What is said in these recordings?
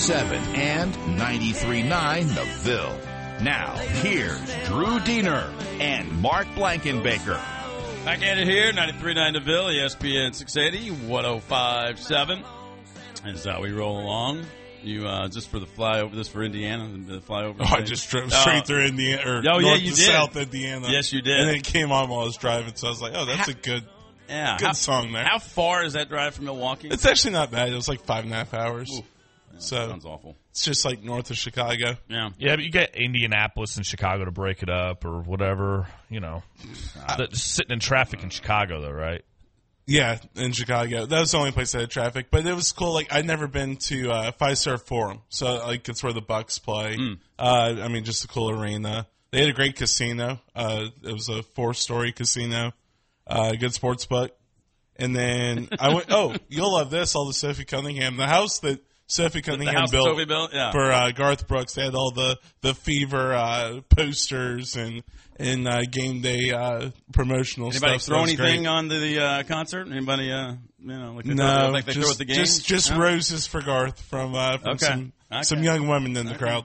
7 and 93.9 The Ville. Now, here's Drew Diener and Mark Blankenbaker. Back at it here, 93.9 The Ville, ESPN 680, 105.7. As we roll along, you just for the flyover, this for Indiana, the flyover. Oh, I just drove straight through Indiana, or north to south Indiana. Yes, you did. And then it came on while I was driving, so I was like, oh, that's a good song there. How far is that drive from Milwaukee? It's actually not bad. It was like 5.5 hours. Ooh. Yeah, so sounds awful. It's just like north of Chicago. Yeah, but you get Indianapolis and Chicago to break it up or whatever, sitting in traffic in Chicago, though, right? Yeah, in Chicago. That was the only place that had traffic. But it was cool. Like, I'd never been to Fiserv Forum. So, like, it's where the Bucks play. Just a cool arena. They had a great casino. It was a 4-story casino. Good sports book. And then I went, you'll love this, all the Sophie Cunningham. The house that Sophie Cunningham built for Garth Brooks. They had all the Fever posters and game day promotional stuff. Anybody throw anything on the concert? Anybody, like they no, they throw at the game? Just roses for Garth from some young women in the crowd.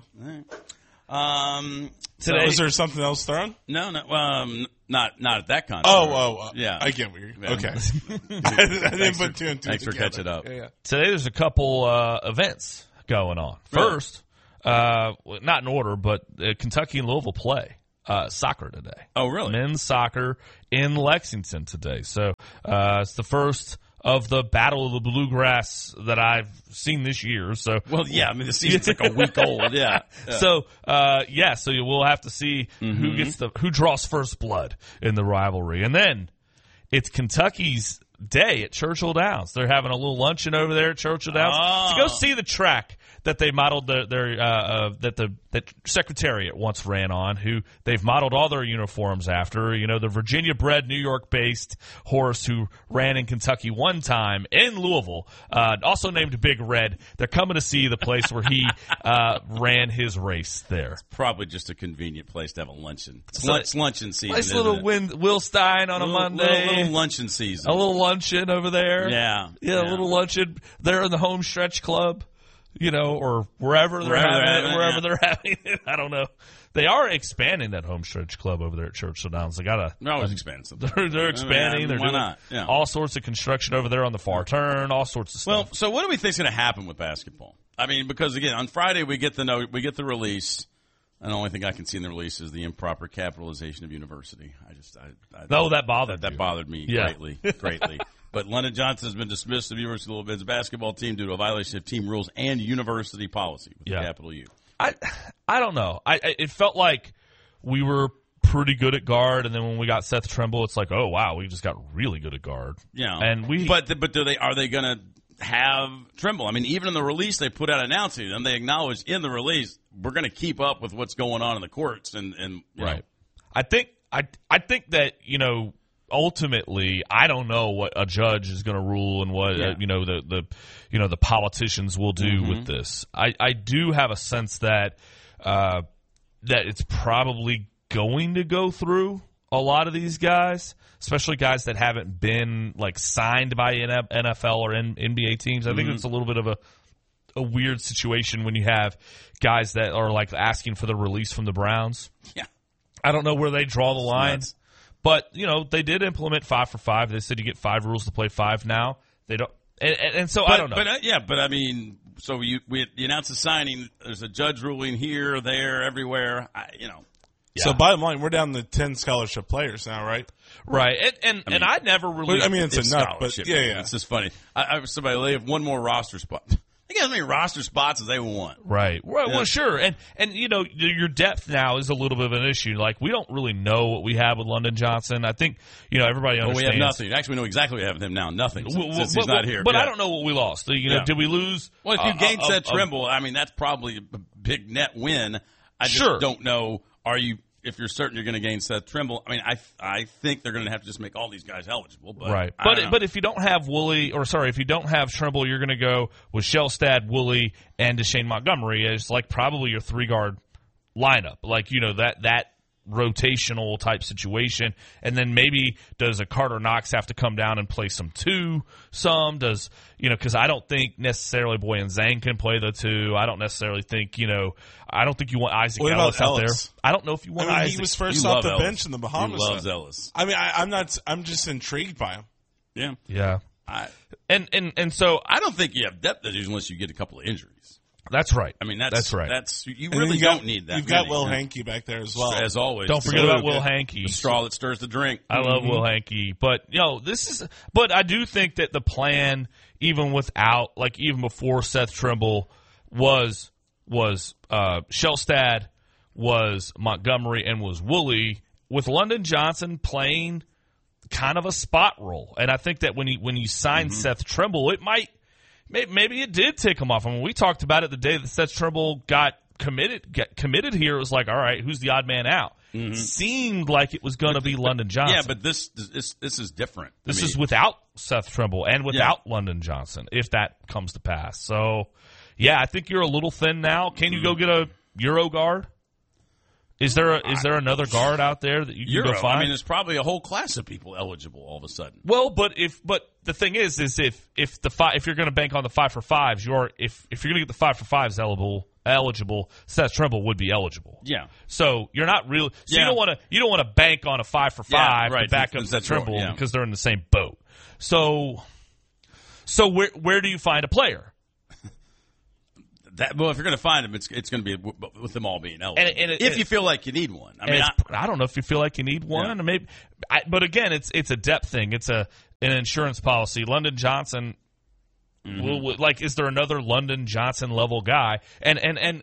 All right. Today, was there something else thrown? No, not at that concert. Yeah. I get what you're. Okay, I didn't put two and two. Thanks together. for catching up. Yeah. Today there's a couple events going on. Really? First, not in order, but Kentucky and Louisville play soccer today. Oh, really? Men's soccer in Lexington today. So it's the first of the Battle of the Bluegrass that I've seen this year. So, the season's like a week old. Yeah. So we'll have to see who draws first blood in the rivalry. And then it's Kentucky's day at Churchill Downs. They're having a little luncheon over there at Churchill Downs to go see the track that they modeled that Secretariat once ran on, who they've modeled all their uniforms after. The Virginia-bred, New York-based horse who ran in Kentucky one time in Louisville, also named Big Red. They're coming to see the place where he ran his race there. It's probably just a convenient place to have a luncheon. It's luncheon season. Nice little Will Stein on a Monday. Little luncheon season. A little luncheon over there. Yeah. A little luncheon there in the Home Stretch Club. Or wherever they're having it. I don't know. They are expanding that home stretch club over there at Churchill Downs. They're always expanding something. They're expanding. They're doing all sorts of construction over there on the far turn, all sorts of stuff. Well, so what do we think is going to happen with basketball? I mean, because again, on Friday we get the release. And the only thing I can see in the release is the improper capitalization of university. That bothered that bothered me greatly. But London Johnson has been dismissed of University of Louisville's basketball team due to a violation of team rules and university policy with the capital U. I don't know. It felt like we were pretty good at guard, and then when we got Seth Trimble, it's like, oh wow, we just got really good at guard. Yeah, and but are they going to have Trimble? I mean, even in the release they put out announcing, and they acknowledged in the release we're going to keep up with what's going on in the courts, and right. I think that ultimately, I don't know what a judge is going to rule and what the politicians will do with this. I do have a sense that it's probably going to go through a lot of these guys, especially guys that haven't been signed by NFL or NBA teams. I think it's a little bit of a weird situation when you have guys that are asking for the release from the Browns. Yeah, I don't know where they draw the line. But, they did implement 5 for 5. They said you get 5 rules to play 5 now. They don't, and so I don't know. But I mean, so you announce the signing. There's a judge ruling here, there, everywhere. Yeah. So bottom line, we're down to 10 scholarship players now, right? Right. And I never really. It's enough, but yeah. It's just funny. I somebody they have one more roster spot. They got as many roster spots as they want. Right. Well, sure. And your depth now is a little bit of an issue. We don't really know what we have with London Johnson. I think, everybody understands. Well, we have nothing. Actually, we know exactly what we have with him now. Nothing. Since he's not here. But I don't know what we lost. Did we lose? Well, if you gained Seth Trimble, that's probably a big net win. I just don't know. If you're certain you're going to gain Seth Trimble, I think they're going to have to just make all these guys eligible. But right. But if you don't have if you don't have Trimble, you're going to go with Shellstad, Woolley, and Deshane Montgomery as probably your 3-guard lineup. rotational type situation, and then maybe does a Carter Knox have to come down and play some 2? Does because I don't think necessarily Boyan Zhang can play the 2. I don't necessarily think I don't think you want Isaac Ellis out there. I don't know if you want. Isaac. He was first off the bench in the Bahamas. He loves Ellis. I mean, I'm not. I'm just intrigued by him. Yeah. And so I don't think you have depth issues unless you get a couple of injuries. That's right. I mean, that's right. You really don't need that. You've got Will Hankey back there as well. As always. Don't forget about Will Hankey. The straw that stirs the drink. I love Will Hankey. But, but I do think that the plan, even before Seth Trimble, was Shelstad, was Montgomery, and was Woolley, with London Johnson playing kind of a spot role. And I think that when you sign Seth Trimble, it might – maybe it did take him off. I mean, we talked about it the day that Seth Trimble got committed here. It was like, all right, who's the odd man out? Mm-hmm. Seemed like it was going to be London Johnson. Yeah, but this is different. This is without Seth Trimble and without London Johnson, if that comes to pass. So, yeah, I think you're a little thin now. Can you go get a Euro guard? Is there another guard out there that you can go find? I mean, there's probably a whole class of people eligible all of a sudden. Well, but the thing is if you're going to bank on the 5 for 5s, if you're going to get the 5 for 5s eligible, Seth Trimble would be eligible. Yeah. So you're not really. So you don't want to bank on a 5 for 5 to back up Seth Trimble because they're in the same boat. So where do you find a player? If you're going to find him, it's going to be with them all being eligible. If you feel like you need one, I don't know if you feel like you need one. Yeah. But again, it's a depth thing. It's an insurance policy. London Johnson, is there another London Johnson level guy? And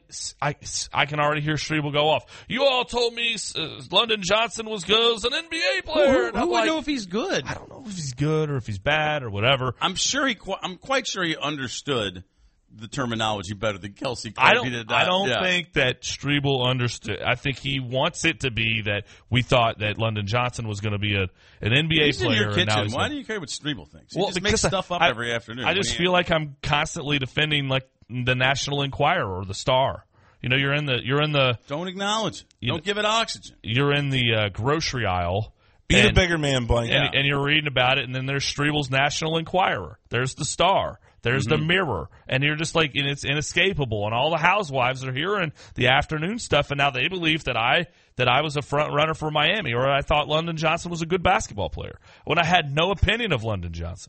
I can already hear Strebel go off. You all told me London Johnson was good as an NBA player. Who would know if he's good? I don't know if he's good or if he's bad or whatever. I'm quite sure he understood the terminology better than Kelsey. I don't think that Strebel understood. I think he wants it to be that we thought that London Johnson was going to be an NBA he's player. In your kitchen. Why do you care what Strebel thinks? He just makes stuff up every afternoon. I just feel like I'm constantly defending like the National Enquirer or the Star. You're in the. Don't acknowledge it. Don't give it oxygen. You're in the grocery aisle. Be a bigger man, Blank. And you're reading about it, and then there's Strebel's National Enquirer. There's the Star. There's the Mirror, and you're just like, and it's inescapable. And all the housewives are hearing the afternoon stuff, and now they believe that I was a front runner for Miami, or I thought London Johnson was a good basketball player when I had no opinion of London Johnson.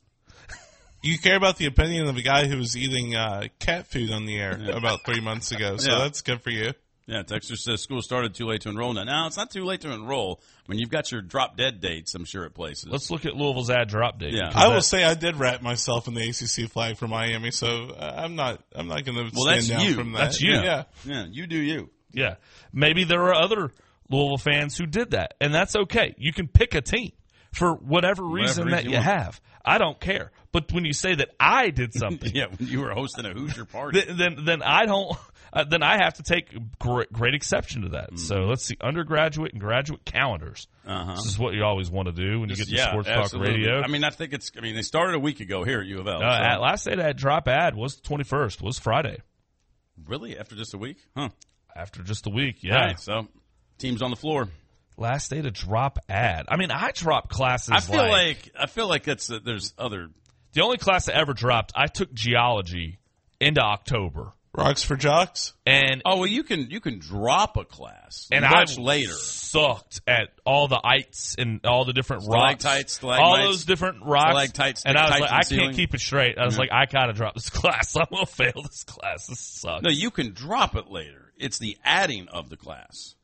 You care about the opinion of a guy who was eating cat food on the air about 3 months ago, so that's good for you. Yeah, Texas says school started too late to enroll now. No, it's not too late to enroll. I mean, you've got your drop-dead dates, I'm sure, at places. Let's look at Louisville's ad drop date. Yeah. I will say I did wrap myself in the ACC flag for Miami, so I'm not going to stand down from that. That's you. Yeah, you do you. Yeah. Maybe there are other Louisville fans who did that, and that's okay. You can pick a team for whatever reason that you have. I don't care. But when you say that I did something. Yeah, when you were hosting a Hoosier party. Then I don't. Then I have to take great exception to that. So let's see, undergraduate and graduate calendars. This is what you always want to do when you get to Sports Talk Radio. I mean, they started a week ago here at U of L. Last day that drop ad was the 21st, was Friday. Really? After just a week? Huh. After just a week, yeah. Right, so team's on the floor. Last day to drop ad. I mean, I drop classes. I feel like there's other. The only class I ever dropped, I took geology into October. Rocks for jocks. And you can drop a class and much later. Sucked at all the ites and all the different rocks, all those different rocks. And I was like, I can't keep it straight. I was like, I gotta drop this class. I'm gonna fail this class. This sucks. No, you can drop it later. It's the adding of the class.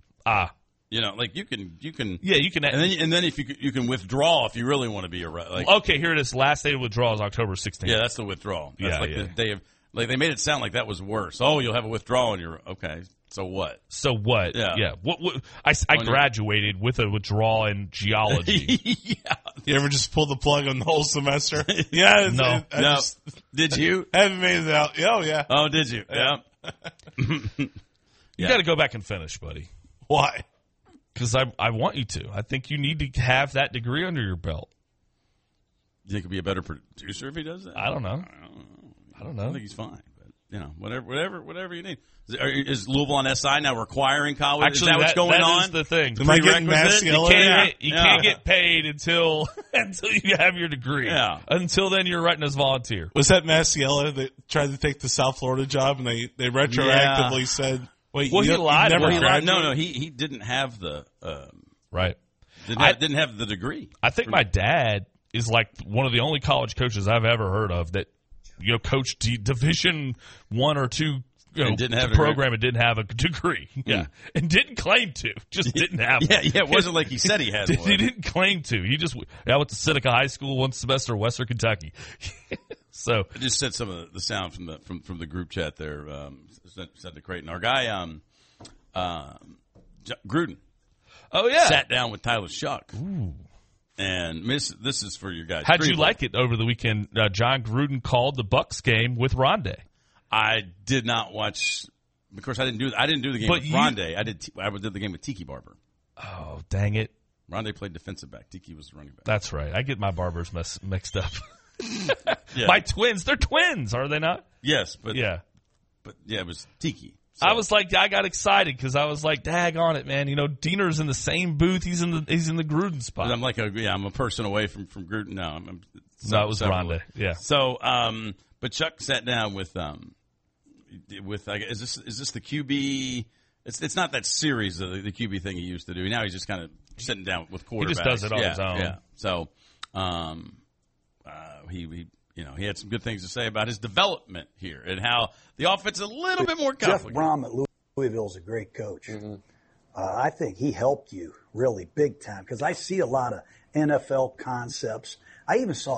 Like you can. Yeah, you can. And then if you can withdraw if you really want to be okay, here it is. Last day of withdrawal is October 16th. Yeah, that's the withdrawal. That's the day of. Like, they made it sound like that was worse. Oh, you'll have a withdrawal and you're okay. So what? Yeah. I graduated with a withdrawal in geology. Yeah. You ever just pull the plug on the whole semester? Yeah. No. Did you? Haven't made it out. Oh, yeah. Oh, did you? Yeah. You got to go back and finish, buddy. Why? Because I want you to. I think you need to have that degree under your belt. You think he'll be a better producer if he does that? I don't know. I don't think he's fine. But. whatever you need. Is Louisville on SI now requiring college? Actually, is that what's going on? Is the thing. Am I getting Masiello? You can't get paid until you have your degree. Yeah. Until then, you're writing as volunteer. Was that Masiello that tried to take the South Florida job and they retroactively said, "Wait, well, he lied. No, he didn't have the right. Didn't have the degree. I think my dad is like one of the only college coaches I've ever heard of that coached Division I or II. Didn't have program and didn't have a degree. Yeah. And didn't claim to. Just didn't have one. Yeah, it wasn't like he said he had one. He didn't claim to. I went to Seneca High School one semester in Western Kentucky. So I just said some of the sound from the group chat there, said to Creighton. Our guy Gruden. Oh yeah. Sat down with Tyler Shuck. Ooh. And this is for your guys. How'd you like it over the weekend? John Gruden called the Bucks game with Rondé. I did not watch. Of course, I didn't do the game with Rondé. I did the game with Tiki Barber. Oh, dang it! Rondé played defensive back. Tiki was the running back. That's right. I get my barbers mixed up. Yeah. My twins. They're twins, are they not? Yes, but yeah, it was Tiki. So. I was like, I got excited because I was like, dag on it, man. Diener's in the same booth. He's in the Gruden spot. But I'm like, I'm a person away from Gruden now. No, it was Rondé. Yeah. So, but Chuck sat down with is this the QB? It's not that series of the QB thing he used to do. Now he's just kind of sitting down with quarterbacks. He just does it on his own. Yeah. So, he had some good things to say about his development here and how the offense is a little bit more complicated. Jeff Brom at Louisville is a great coach. Mm-hmm. I think he helped you really big time because I see a lot of NFL concepts. I even saw